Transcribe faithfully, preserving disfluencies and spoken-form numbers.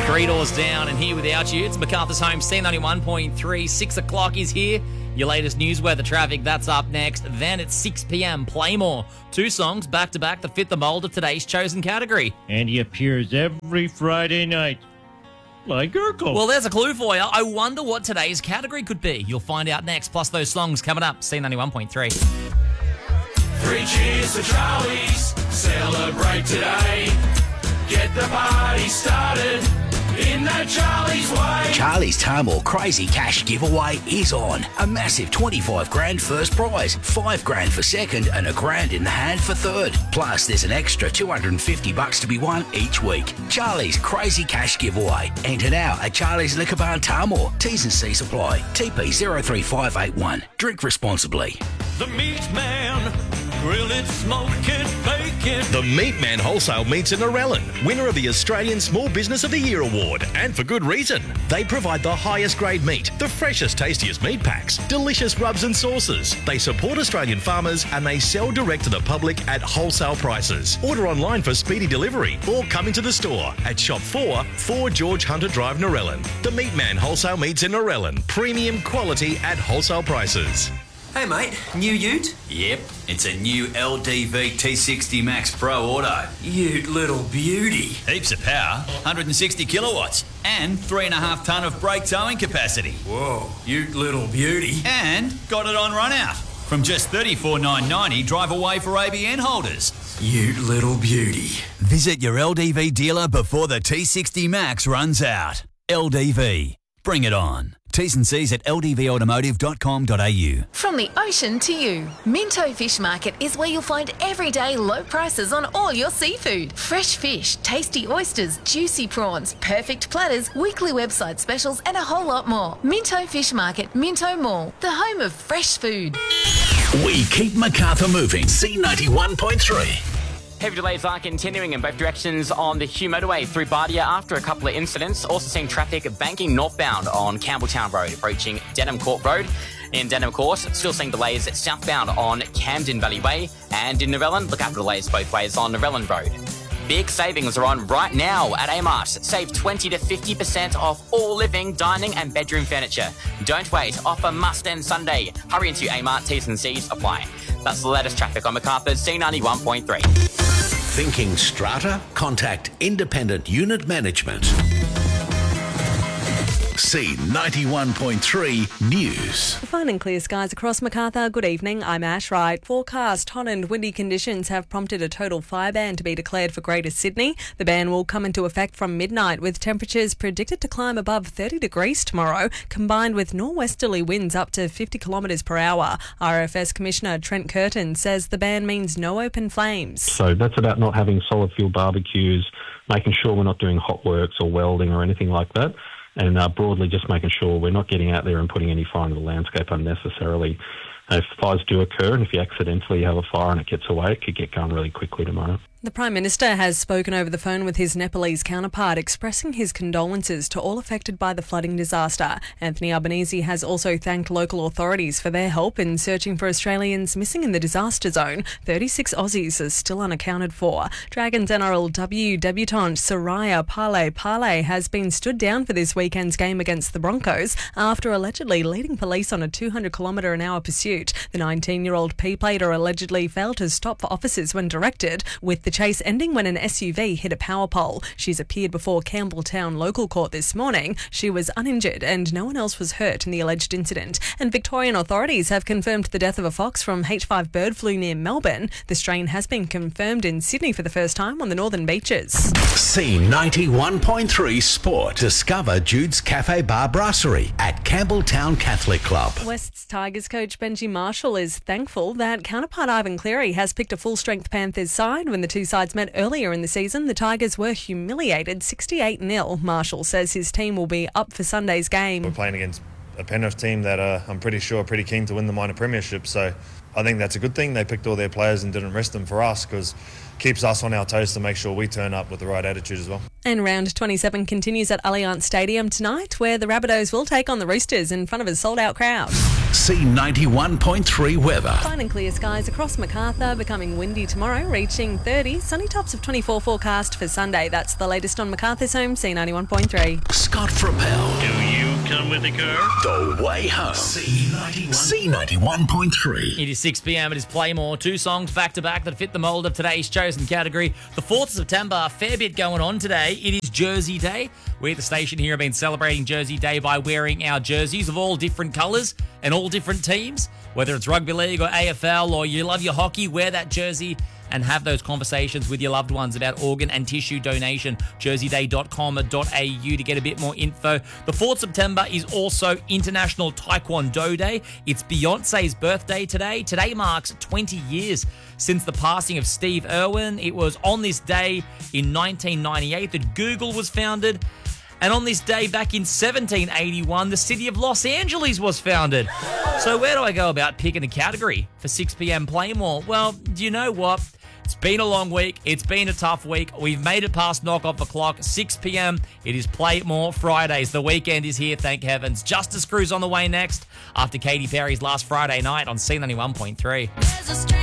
Three doors down and Here Without You. It's MacArthur's Home, C ninety-one point three. Six o'clock is here. Your latest news, weather, traffic, that's up next. Then at six p.m, Play More. Two songs back-to-back that fit the mould of today's chosen category. And he appears every Friday night. Like Urkel. Well, there's a clue for you. I wonder what today's category could be. You'll find out next. Plus those songs coming up, C ninety-one point three. Three cheers for Charlie's. Celebrate today. Get the party started in that Charlie's way. Charlie's Tamworth Crazy Cash giveaway is on. A massive twenty-five grand first prize, five grand for second, and a grand in the hand for third. Plus, there's an extra two hundred fifty bucks to be won each week. Charlie's Crazy Cash giveaway. Enter now at Charlie's Liquor Bar in Tamworth. T's and C's apply. T P zero three five eight one. Drink responsibly. The Meat Man. Grill it, smoke it, bake it. The Meat Man Wholesale Meats in Narellan, winner of the Australian Small Business of the Year Award, and for good reason. They provide the highest grade meat, the freshest, tastiest meat packs, delicious rubs and sauces. They support Australian farmers and they sell direct to the public at wholesale prices. Order online for speedy delivery or come into the store at Shop four, four George Hunter Drive, Narellan. The Meat Man Wholesale Meats in Narellan, premium quality at wholesale prices. Hey mate, new ute? Yep, it's a new L D V T sixty Max Pro Auto. Ute little beauty. Heaps of power, one hundred sixty kilowatts, and three and a half tonne of brake towing capacity. Whoa, ute little beauty. And got it on run out. From just thirty-four thousand nine hundred ninety dollars, drive away for A B N holders. Ute little beauty. Visit your L D V dealer before the T sixty Max runs out. L D V, bring it on. T's and C's at l d v automotive dot com dot a u. From the ocean to you, Minto Fish Market is where you'll find everyday low prices on all your seafood. Fresh fish, tasty oysters, juicy prawns, perfect platters, weekly website specials and a whole lot more. Minto Fish Market, Minto Mall, the home of fresh food. We keep MacArthur moving. C ninety-one point three. Heavy delays are continuing in both directions on the Hugh Motorway through Bardia after a couple of incidents. Also seeing traffic banking northbound on Campbelltown Road, approaching Denham Court Road. In Denham Court, still seeing delays southbound on Camden Valley Way. And in Narellan, look out for delays both ways on Narellan Road. Big savings are on right now at Amart. Save twenty to fifty percent off all living, dining and bedroom furniture. Don't wait, offer must end Sunday. Hurry into Amart, T's and C's apply. That's the latest traffic on MacArthur's C ninety-one point three. Thinking strata? Contact Independent Unit Management. C ninety-one point three News. Fine and clear skies across MacArthur. Good evening, I'm Ash Wright. Forecast hot and windy conditions have prompted a total fire ban to be declared for Greater Sydney. The ban will come into effect from midnight, with temperatures predicted to climb above thirty degrees tomorrow, combined with norwesterly winds up to fifty kilometres per hour. R F S Commissioner Trent Curtin says the ban means no open flames. So that's about not having solid fuel barbecues, making sure we're not doing hot works or welding or anything like that. And uh, broadly just making sure we're not getting out there and putting any fire in the landscape unnecessarily. Uh, if fires do occur and if you accidentally have a fire and it gets away, it could get going really quickly tomorrow. The Prime Minister has spoken over the phone with his Nepalese counterpart, expressing his condolences to all affected by the flooding disaster. Anthony Albanese has also thanked local authorities for their help in searching for Australians missing in the disaster zone. thirty-six Aussies are still unaccounted for. Dragons N R L W debutant Soraya Pale Pale has been stood down for this weekend's game against the Broncos after allegedly leading police on a two hundred kilometre an hour pursuit. The nineteen-year-old P-plater allegedly failed to stop for officers when directed, with the chase ending when an S U V hit a power pole. She's appeared before Campbelltown Local Court this morning. She was uninjured and no one else was hurt in the alleged incident. And Victorian authorities have confirmed the death of a fox from H five bird flu near Melbourne. The strain has been confirmed in Sydney for the first time on the northern beaches. C ninety-one point three Sport. Discover Jude's Cafe Bar Brasserie at Campbelltown Catholic Club. West's Tigers coach Benji Marshall is thankful that counterpart Ivan Cleary has picked a full-strength Panthers side. When the two sides met earlier in the season, the Tigers were humiliated sixty-eight nil. Marshall says his team will be up for Sunday's game. We're playing against a Penrith team that uh, I'm pretty sure are pretty keen to win the minor premiership, so I think that's a good thing. They picked all their players and didn't rest them for us, because keeps us on our toes to make sure we turn up with the right attitude as well. And round twenty-seven continues at Allianz Stadium tonight, where the Rabbitohs will take on the Roosters in front of a sold-out crowd. C ninety-one point three weather. Fine and clear skies across Macarthur, becoming windy tomorrow, reaching thirty. Sunny tops of twenty-four forecast for Sunday. That's the latest on Macarthur's home, C ninety-one point three. Scott Frappel. Do you come with the car? The way home. C ninety-one. C ninety-one point three. It is six p.m. It is Playmore. Two songs back-to-back that fit the mould of today's chosen category. The fourth of September, a fair bit going on today. It is Jersey Day. We at the station here have been celebrating Jersey Day by wearing our jerseys of all different colours and all different teams. Whether it's rugby league or A F L or you love your hockey, wear that jersey and have those conversations with your loved ones about organ and tissue donation. jersey day dot com dot a u to get a bit more info. The fourth of September is also International Taekwondo Day. It's Beyonce's birthday today. Today marks twenty years since the passing of Steve Irwin. It was on this day in nineteen ninety-eight that Google was founded. And on this day back in seventeen eighty-one, the city of Los Angeles was founded. So where do I go about picking a category for six p.m. Playmore? Well, do you know what? It's been a long week. It's been a tough week. We've made it past knock off the clock. six p.m. It is Playmore Fridays. The weekend is here, thank heavens. Justice Cruise on the way next after Katy Perry's last Friday night on C ninety-one point three.